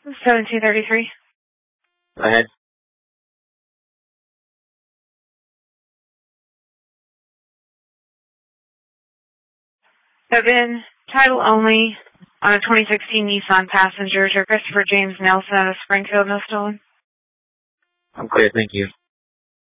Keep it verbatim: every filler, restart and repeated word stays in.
seventeen thirty-three. Go ahead. So then, title only on a twenty sixteen Nissan Passenger to Christopher James Nelson of Springfield, Miss Dillon. I'm clear, thank you.